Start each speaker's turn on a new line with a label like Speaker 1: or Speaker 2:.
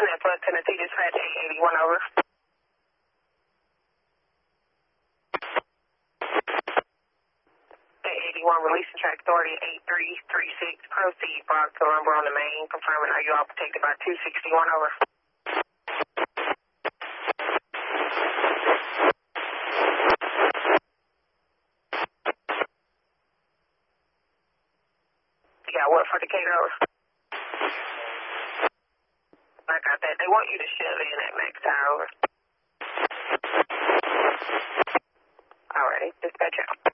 Speaker 1: that Flood Tennessee dispatch 881 over. 881 releasing track authority 8336. Proceed, Brock to lumber on the main. Confirming, are you all protected by 261 over? You got what for Decatur over? I got that. They want you to shove in at max tower over. Alrighty, dispatch out.